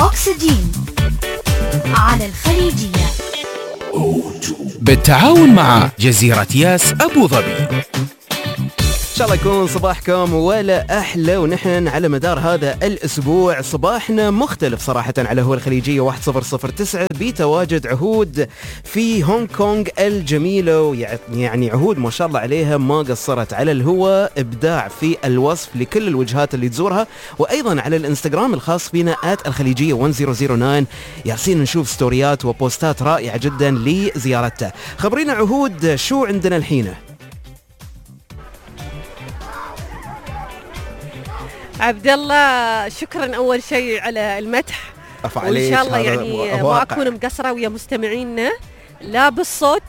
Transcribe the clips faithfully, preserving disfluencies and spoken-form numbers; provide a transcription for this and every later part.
أكسجين على الخليجية بالتعاون مع جزيرة ياس أبو ظبي. إن شاء الله يكون صباحكم ولا أحلى، ونحن على مدار هذا الأسبوع صباحنا مختلف صراحة على هو الخليجية واحد صفر صفر تسعة بتواجد عهود في هونغ كونغ الجميلة، يعني عهود ما شاء الله عليها ما قصرت على الهواء، إبداع في الوصف لكل الوجهات اللي تزورها، وأيضا على الانستغرام الخاص فينا آت الخليجية واحد صفر صفر تسعة ياسين نشوف ستوريات وبوستات رائعة جدا لزيارتها. خبرينا عهود شو عندنا الحين؟ عبد الله شكرا اول شيء على المدح، وان شاء الله يعني ما اكون مقصره ويا مستمعينا لا بالصوت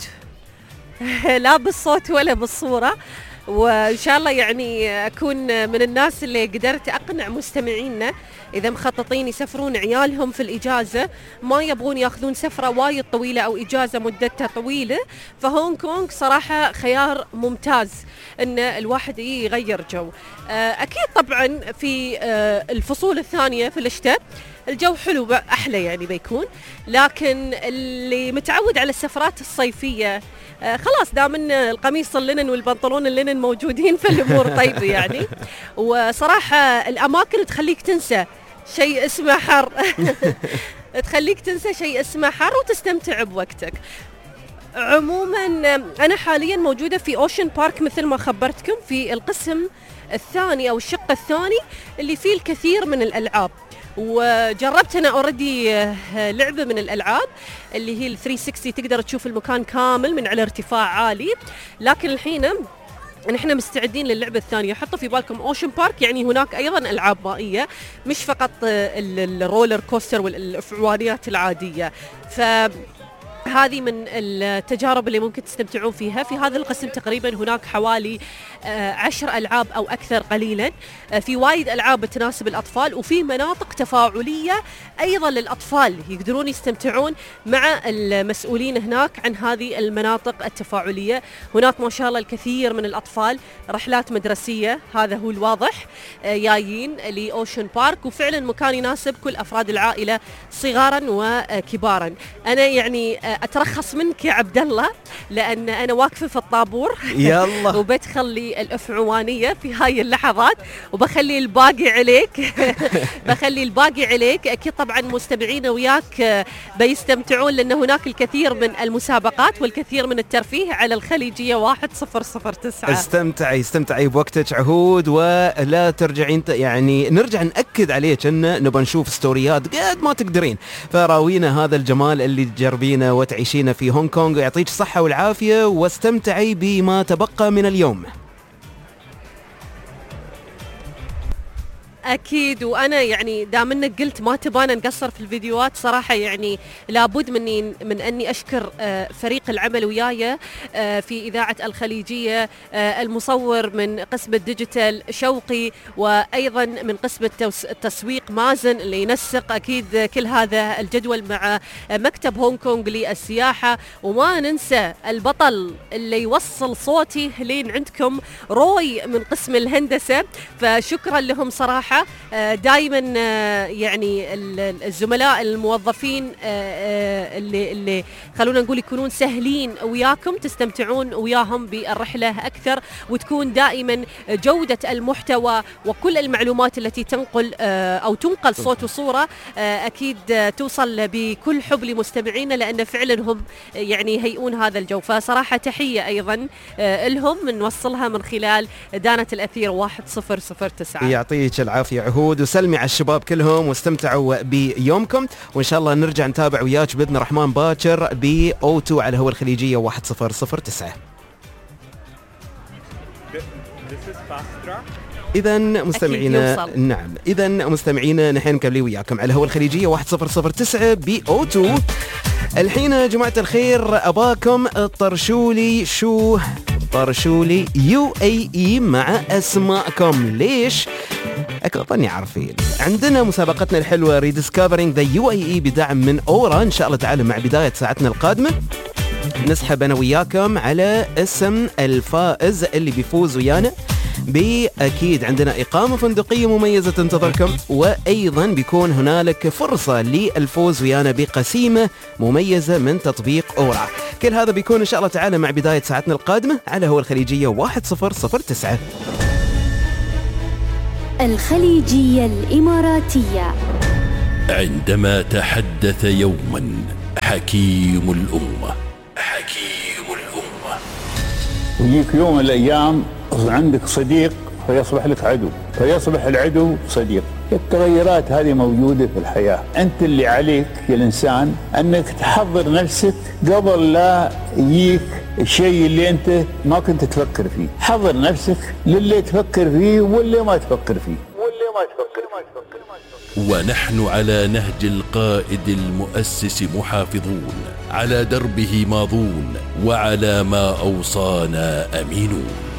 لا بالصوت ولا بالصوره، وان شاء الله يعني اكون من الناس اللي قدرت اقنع مستمعينا اذا مخططين يسافرون عيالهم في الاجازه ما يبغون ياخذون سفره وايد طويله او اجازه مدتها طويله، فهونغ كونغ صراحه خيار ممتاز ان الواحد يغير جو. اكيد طبعا في الفصول الثانيه في الشتاء الجو حلو احلى يعني بيكون، لكن اللي متعود على السفرات الصيفيه آه خلاص دام ان القميص اللينن والبنطلون اللينن موجودين فالامور طيبه يعني. وصراحه الاماكن تخليك تنسى شيء اسمه حر تخليك تنسى شيء اسمه حر وتستمتع بوقتك. عموما انا حاليا موجوده في اوشن بارك مثل ما خبرتكم في القسم الثاني او الشق الثاني اللي فيه الكثير من الالعاب، وجربت انا اوريدي لعبه من الالعاب اللي هي ال ثلاثمية وستين، تقدر تشوف المكان كامل من على ارتفاع عالي، لكن الحين نحن مستعدين للعبه الثانيه. حطوا في بالكم اوشن بارك يعني هناك ايضا العاب مائيه مش فقط الرولر كوستر والافعوانيات العاديه، ف هذه من التجارب اللي ممكن تستمتعون فيها. في هذا القسم تقريبا هناك حوالي عشر ألعاب أو أكثر قليلا، في وايد ألعاب تناسب الأطفال، وفي مناطق تفاعلية أيضا للأطفال يقدرون يستمتعون مع المسؤولين هناك عن هذه المناطق التفاعلية. هناك ما شاء الله الكثير من الأطفال، رحلات مدرسية هذا هو الواضح جايين لأوشن بارك، وفعلا مكان يناسب كل أفراد العائلة صغارا وكبارا. أنا يعني اترخص منك يا عبد الله لان انا واقفه في الطابور يلا وبدخل لي الافعوانيه في هاي اللحظات وبخلي الباقي عليك بخلي الباقي عليك. اكيد طبعا مستمعينا وياك بيستمتعون لان هناك الكثير من المسابقات والكثير من الترفيه على الخليجيه واحد صفر صفر تسعة. استمتعي استمتعي بوقتك عهود، ولا ترجعين يعني نرجع ناكد عليك ان نبغى نشوف ستوريات قد ما تقدرين، فراوينا هذا الجمال اللي تجربينه وتعيشين في هونغ كونغ، ويعطيك الصحة والعافية واستمتعي بما تبقى من اليوم. أكيد، وأنا يعني دام إنك قلت ما تبانا نقصر في الفيديوهات صراحة يعني لابد مني من أني أشكر فريق العمل وياي في إذاعة الخليجية، المصور من قسم الديجيتال شوقي، وأيضا من قسم التسويق مازن اللي ينسق أكيد كل هذا الجدول مع مكتب هونغ كونغ للسياحة، وما ننسى البطل اللي يوصل صوتي لين عندكم روي من قسم الهندسة، فشكرا لهم صراحة. دائما يعني الزملاء الموظفين اللي اللي خلونا نقول يكونون سهلين وياكم، تستمتعون وياهم بالرحلة أكثر، وتكون دائما جودة المحتوى وكل المعلومات التي تنقل أو تنقل صوت وصورة أكيد توصل بكل حب لمستمعينا، لأن فعلا هم يعني يهيئون هذا الجو. فصراحة تحية أيضا لهم نوصلها من خلال دانة الأثير واحد صفر صفر تسعة. يعطيك العافية عهود، وسلمي على الشباب كلهم واستمتعوا بيومكم، وإن شاء الله نرجع نتابع وياك بإذن الرحمن باكر بأوتو على هو الخليجية واحد صفر صفر تسعة. إذا مستمعينا نعم إذا مستمعينا نحن نكمل وياكم على هو الخليجية واحد صفر صفر تسعة بأوتو. الحين يا جماعة الخير أباكم طرشولي شو طرشولي يو اي اي مع اسماءكم. ليش؟ اكيد طني عارفين عندنا مسابقتنا الحلوه ريديسكفرينج ذا يو اي اي بدعم من اورا. ان شاء الله تعالى مع بدايه ساعتنا القادمه نسحب انا وياكم على اسم الفائز اللي بيفوز ويانا بأكيد عندنا إقامة فندقية مميزة تنتظركم، وأيضا بيكون هنالك فرصة للفوز ويانا بقسيمة مميزة من تطبيق أورا. كل هذا بيكون إن شاء الله تعالى مع بداية ساعتنا القادمة على هو الخليجية واحد صفر صفر تسعة. الخليجية الإماراتية. عندما تحدث يوما حكيم الأمة حكيم الأمة يجيك يوم من الأيام عندك صديق فيصبح لك عدو، فيصبح العدو صديق. التغيرات هذه موجودة في الحياة. أنت اللي عليك يا الإنسان أنك تحضر نفسك قبل لا يجيك الشيء اللي أنت ما كنت تفكر فيه. حضر نفسك للي تفكر فيه واللي ما تفكر فيه واللي ما تفكر ما تفكر ما تفكر. ونحن على نهج القائد المؤسس محافظون، على دربه ماضون، وعلى ما أوصانا أمينون.